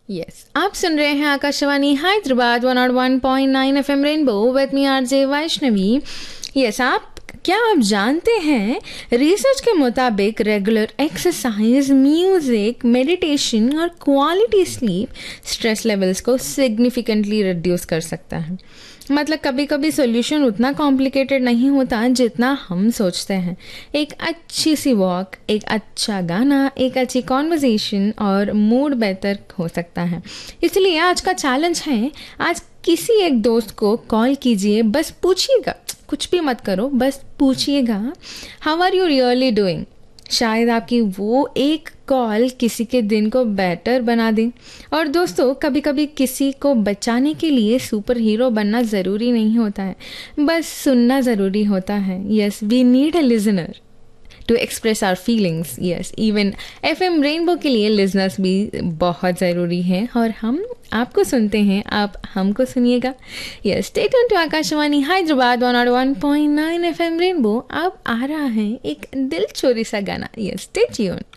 Yes, आप सुन रहे हैं Akashvani Hyderabad 101.9 FM rainbow with me RJ Vaishnavi. Yes, क्या आप जानते हैं, रिसर्च के मुताबिक रेगुलर एक्सरसाइज, म्यूजिक, मेडिटेशन और क्वालिटी स्लीप स्ट्रेस लेवल्स को सिग्निफिकेंटली रिड्यूस कर सकता है। मतलब कभी कभी सोल्यूशन उतना कॉम्प्लिकेटेड नहीं होता जितना हम सोचते हैं। एक अच्छी सी वॉक, एक अच्छा गाना, एक अच्छी कॉन्वर्जेशन और मूड बेहतर हो सकता है। इसलिए आज का चैलेंज है, आज किसी एक दोस्त को कॉल कीजिए, बस पूछिएगा, कुछ भी मत करो, बस पूछिएगा how are you really doing. शायद आपकी वो एक कॉल किसी के दिन को बेटर बना दे। और दोस्तों, कभी कभी किसी को बचाने के लिए सुपर हीरो बनना ज़रूरी नहीं होता है, बस सुनना ज़रूरी होता है। Yes, we need a Lesnar to express our feelings. Yes, even FM rainbow के लिए लिजनर्स भी बहुत ज़रूरी हैं और हम आपको सुनते हैं, आप हमको सुनिएगा। Yes, stay tune to Akashvani Hyderabad 101.9 FM rainbow. अब आ रहा है एक दिल चोरी सा गाना। Yes, stay tune.